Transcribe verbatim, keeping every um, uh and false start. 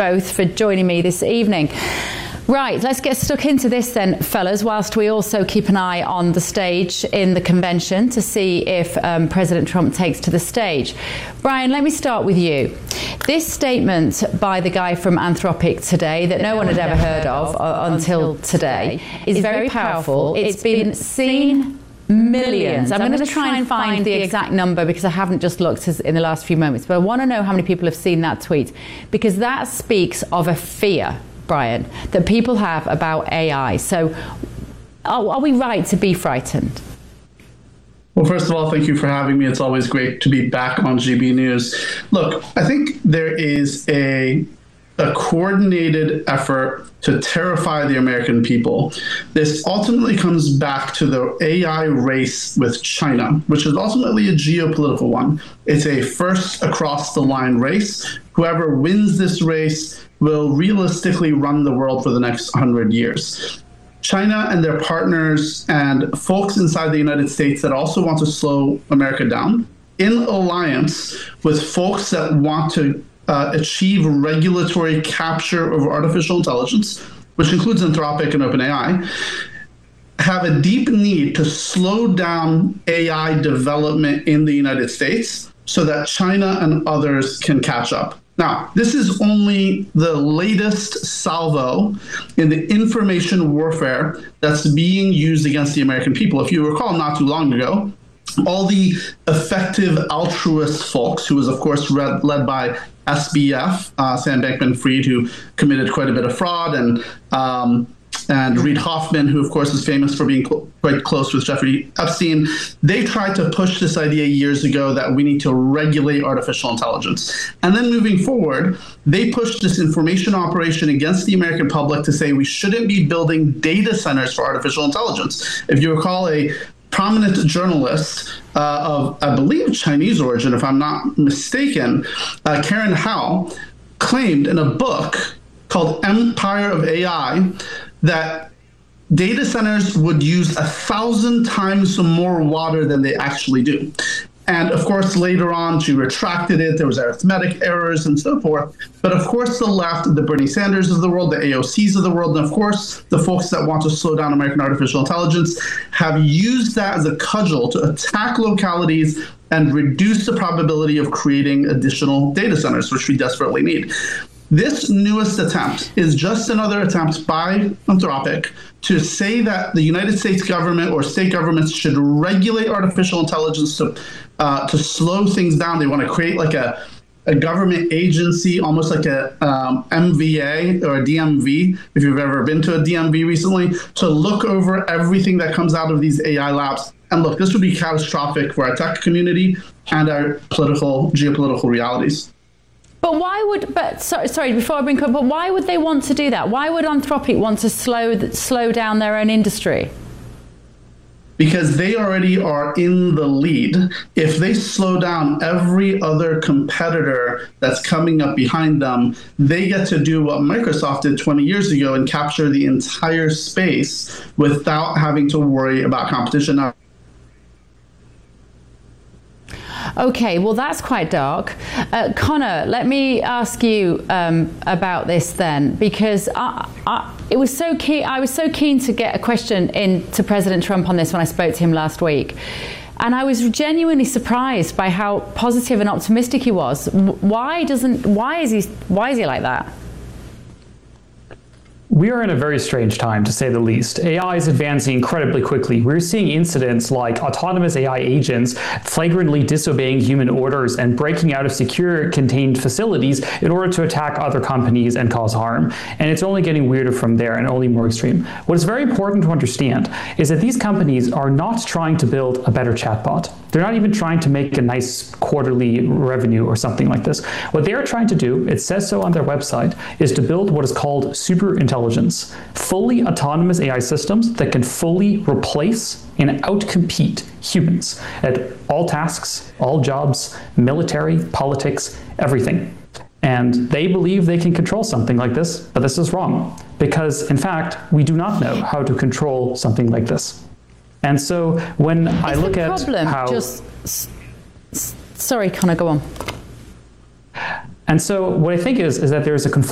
both for joining me this evening. Right, let's get stuck into this then, fellas, whilst we also keep an eye on the stage in the convention to see if um, President Trump takes to the stage. Brian, let me start with you. This statement by the guy from Anthropic today that no one had ever heard of uh, until today is very powerful. It's been seen millions. I'm going to try and find the exact number because I haven't just looked in the last few moments, but I want to know how many people have seen that tweet, because that speaks of a fear, Brian, that people have about A I. So are, are we right to be frightened? Well, first of all, thank you for having me. It's always great to be back on G B News. Look, I think there is a, a coordinated effort to terrify the American people. This ultimately comes back to the A I race with China, which is ultimately a geopolitical one. It's a first across the line race. Whoever wins this race will realistically run the world for the next one hundred years. China and their partners and folks inside the United States that also want to slow America down, in alliance with folks that want to uh, achieve regulatory capture of artificial intelligence, which includes Anthropic and OpenAI, have a deep need to slow down A I development in the United States so that China and others can catch up. Now, this is only the latest salvo in the information warfare that's being used against the American people. If you recall, not too long ago, all the effective altruist folks, who was, of course, read, led by S B F, uh, Sam Bankman-Fried, who committed quite a bit of fraud, and um, and Reid Hoffman, who, of course, is famous for being cl- quite close with Jeffrey Epstein, they tried to push this idea years ago that we need to regulate artificial intelligence. And then moving forward, they pushed this information operation against the American public to say we shouldn't be building data centers for artificial intelligence. If you recall, a prominent journalist uh, of, I believe, Chinese origin, if I'm not mistaken, uh, Karen Hao, claimed in a book called Empire of A I that data centers would use a thousand times more water than they actually do. And of course, later on, she retracted it. There was arithmetic errors and so forth. But of course, the left, the Bernie Sanders of the world, the A O Cs of the world, and of course, the folks that want to slow down American artificial intelligence have used that as a cudgel to attack localities and reduce the probability of creating additional data centers, which we desperately need. This newest attempt is just another attempt by Anthropic to say that the United States government or state governments should regulate artificial intelligence to uh, to slow things down. They want to create like a, a government agency, almost like a um, M V A or a D M V, if you've ever been to a D M V recently, to look over everything that comes out of these A I labs. And look, this would be catastrophic for our tech community and our political, geopolitical realities. But why would, but sorry, sorry, before I bring up, but why would they want to do that? Why would Anthropic want to slow slow down their own industry? Because they already are in the lead. If they slow down every other competitor that's coming up behind them, they get to do what Microsoft did twenty years ago and capture the entire space without having to worry about competition. Okay, well, that's quite dark. Uh, Connor, let me ask you um, about this then, because I, I, it was so keen, I was so keen to get a question in to President Trump on this when I spoke to him last week. And I was genuinely surprised by how positive and optimistic he was. Why doesn't, why is he, why is he like that? We are in a very strange time, to say the least. A I is advancing incredibly quickly. We're seeing incidents like autonomous A I agents flagrantly disobeying human orders and breaking out of secure contained facilities in order to attack other companies and cause harm. And it's only getting weirder from there and only more extreme. What is very important to understand is that these companies are not trying to build a better chatbot. They're not even trying to make a nice quarterly revenue or something like this. What they are trying to do, it says so on their website, is to build what is called super intelligence, fully autonomous A I systems that can fully replace and outcompete humans at all tasks, all jobs, military, politics, everything. And they believe they can control something like this, but this is wrong. Because, in fact, we do not know how to control something like this. And so when is I look at how... Just, sorry, Connor, go on. And so what I think is, is that there's a conflict